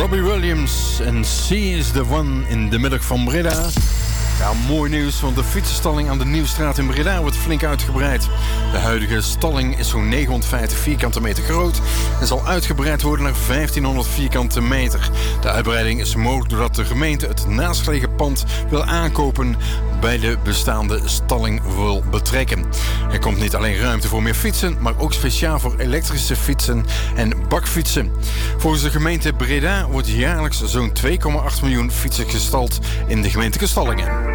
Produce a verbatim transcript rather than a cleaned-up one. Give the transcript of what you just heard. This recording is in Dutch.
Robbie Williams en She is the One in de middag van Breda. Ja, mooi nieuws, want de fietsenstalling aan de Nieuwstraat in Breda wordt flink uitgebreid. De huidige stalling is zo'n negenhonderdvijftig vierkante meter groot en zal uitgebreid worden naar vijftienhonderd vierkante meter. De uitbreiding is mogelijk doordat de gemeente het naastgelegen pand wil aankopen, bij de bestaande stalling wil betrekken. Er komt niet alleen ruimte voor meer fietsen, maar ook speciaal voor elektrische fietsen en bakfietsen. Volgens de gemeente Breda wordt jaarlijks zo'n twee komma acht miljoen fietsen gestald in de gemeentelijke stallingen.